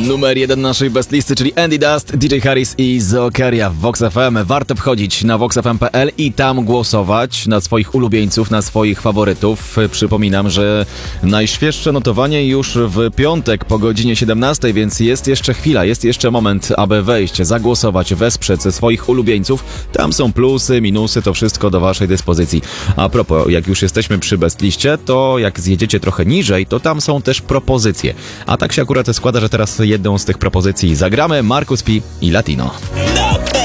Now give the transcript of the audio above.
Numer 1 naszej best listy, czyli Andy Dust, DJ Harris i Zokaria w Vox FM. Warto wchodzić na voxfm.pl i tam głosować na swoich ulubieńców, na swoich faworytów. Przypominam, że najświeższe notowanie już w piątek po godzinie 17, więc jest jeszcze chwila, jest jeszcze moment, aby wejść, zagłosować, wesprzeć swoich ulubieńców. Tam są plusy, minusy, to wszystko do waszej dyspozycji. A propos, jak już jesteśmy przy best liście, to jak zjedziecie trochę niżej, to tam są też propozycje. A tak się akurat składa, że teraz jedną z tych propozycji zagramy. Marcus P. i Latino.